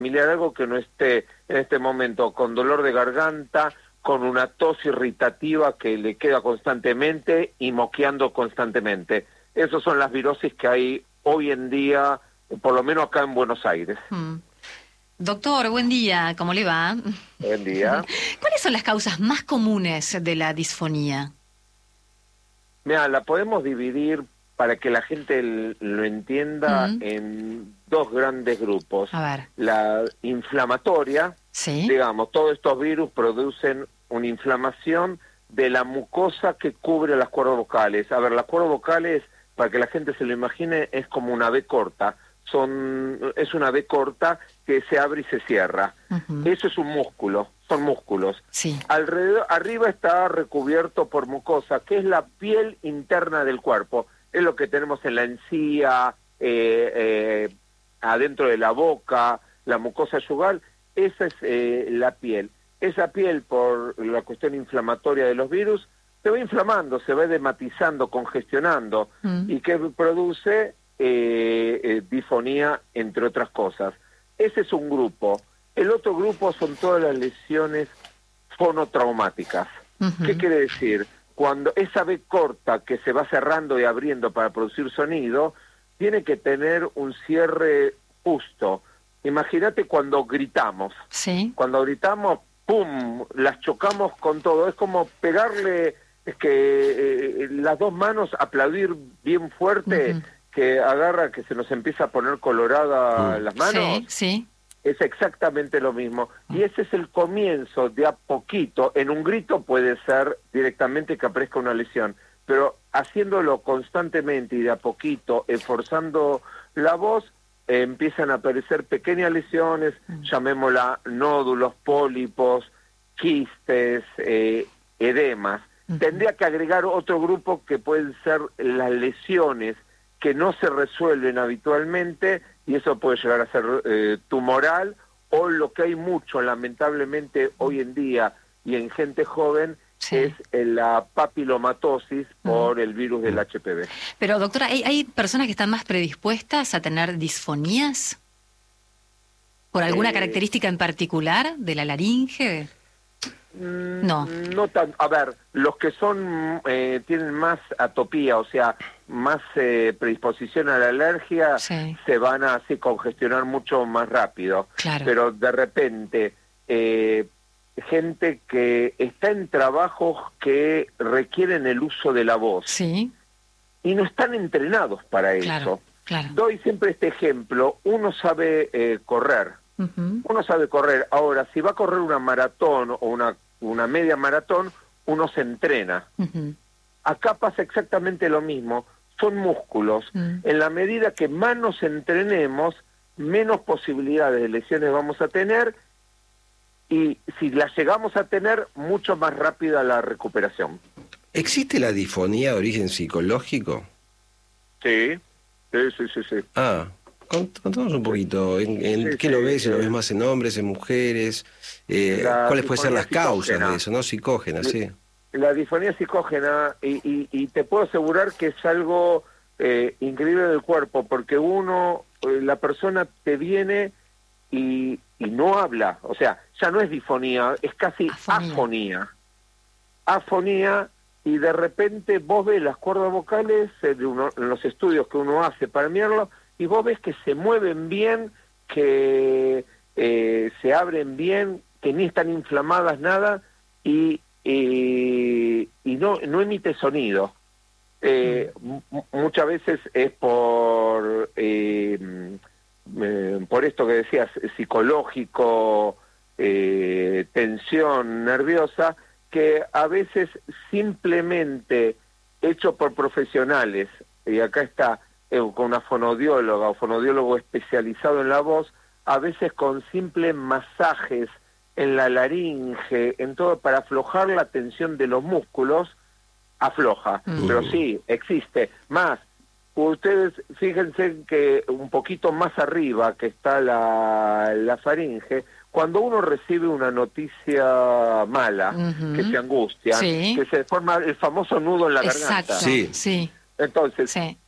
familiar, algo que no esté en este momento con dolor de garganta, con una tos irritativa que le queda constantemente y moqueando constantemente. Esas son las virosis que hay hoy en día, por lo menos acá en Buenos Aires. Doctor, buen día, ¿cómo le va? Buen día. ¿Cuáles son las causas más comunes de la disfonía? Mira, la podemos dividir para que la gente lo entienda en dos grandes grupos. A ver. La inflamatoria, ¿Sí? digamos, todos estos virus producen una inflamación de la mucosa que cubre las cuerdas vocales. A ver, las cuerdas vocales, para que la gente se lo imagine, es como una V corta. Es una V corta que se abre y se cierra. Eso es un músculo, son músculos. Sí. Arriba está recubierto por mucosa, que es la piel interna del cuerpo. Es lo que tenemos en la encía, adentro de la boca, la mucosa yugal. Esa es la piel. Esa piel, por la cuestión inflamatoria de los virus, se va inflamando, se va edematizando, congestionando, y que produce disfonía, entre otras cosas. Ese es un grupo. El otro grupo son todas las lesiones fonotraumáticas. ¿Qué quiere decir? Cuando esa V corta que se va cerrando y abriendo para producir sonido, tiene que tener un cierre justo. Imagínate cuando gritamos. Sí. Cuando gritamos, ¡pum!, las chocamos con todo. Es como pegarle, es que las dos manos, aplaudir bien fuerte, que agarra, que se nos empieza a poner colorada las manos. Sí, sí. Es exactamente lo mismo. Y ese es el comienzo de a poquito. En un grito puede ser directamente que aparezca una lesión, pero haciéndolo constantemente y de a poquito, esforzando la voz, empiezan a aparecer pequeñas lesiones, llamémosla nódulos, pólipos, quistes, edemas. Tendría que agregar otro grupo que pueden ser las lesiones que no se resuelven habitualmente, y eso puede llegar a ser tumoral, o lo que hay mucho, lamentablemente, hoy en día y en gente joven, es la papilomatosis por el virus del HPV. Pero, doctora, ¿hay personas que están más predispuestas a tener disfonías? ¿Por alguna característica en particular de la laringe? No. No tan. A ver, los que son tienen más atopía, o sea, más predisposición a la alergia, se van a así congestionar mucho más rápido. Claro. Pero de repente, gente que está en trabajos que requieren el uso de la voz. Sí. Y no están entrenados para eso. Claro. Doy siempre este ejemplo. Uno sabe correr. Uno sabe correr. Ahora, si va a correr una maratón o una media maratón, uno se entrena. Acá pasa exactamente lo mismo. Son músculos. En la medida que más nos entrenemos, menos posibilidades de lesiones vamos a tener, y si las llegamos a tener, mucho más rápida la recuperación. ¿Existe la disfonía de origen psicológico? Sí. Ah, contanos un poquito, ¿en qué lo ves? ¿Lo ves más en hombres, en mujeres? ¿Cuáles pueden ser las causas de eso, no? Psicógenas, sí. La disfonía psicógena, y te puedo asegurar que es algo increíble del cuerpo, porque la persona te viene y no habla, o sea, ya no es disfonía, es casi afonía. Afonía, y de repente vos ves las cuerdas vocales en los estudios que uno hace para mirarlo, y vos ves que se mueven bien, que se abren bien, que ni están inflamadas nada, y no emite sonido. Muchas veces es por esto que decías, psicológico, tensión nerviosa, que a veces simplemente hecho por profesionales, y acá está con una fonodióloga o fonodiólogo especializado en la voz, a veces con simples masajes en la laringe, en todo, para aflojar la tensión de los músculos, afloja. Pero sí, existe. Más, ustedes fíjense que un poquito más arriba, que está la faringe, cuando uno recibe una noticia mala, que se angustia, que se forma el famoso nudo en la garganta. Sí. Entonces,